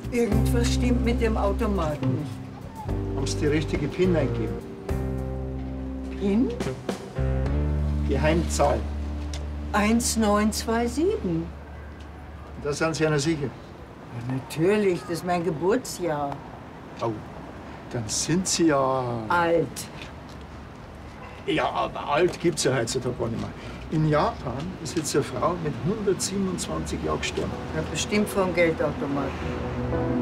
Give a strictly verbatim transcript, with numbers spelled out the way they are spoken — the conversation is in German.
Irgendwas stimmt mit dem Automaten nicht. Haben Sie die richtige PIN eingegeben? PIN? Geheimzahl. eins neun zwei sieben. Da sind Sie ja noch sicher. Ja, natürlich, das ist mein Geburtsjahr. Oh, dann sind Sie ja... Alt. Ja, aber alt gibt's ja heutzutage gar nicht mehr. In Japan ist jetzt eine Frau mit hundertsiebenundzwanzig Jahren gestorben. Ja, bestimmt vom Geldautomaten.